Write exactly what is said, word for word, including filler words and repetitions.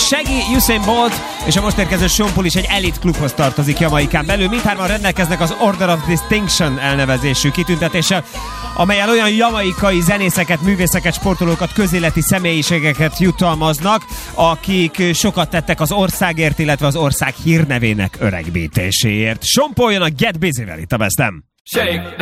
Shaggy, Usain Bolt és a most érkező Sean Paul is egy elit klubhoz tartozik Jamaikán belül. Mindhárman rendelkeznek az Order of Distinction elnevezésű kitüntetéssel, amellyel olyan jamaikai zenészeket, művészeket, sportolókat, közéleti személyiségeket jutalmaznak, akik sokat tettek az országért, illetve az ország hírnevének öregbítéséért. Sean Paul jön a Get Busy-vel itt a Bestem.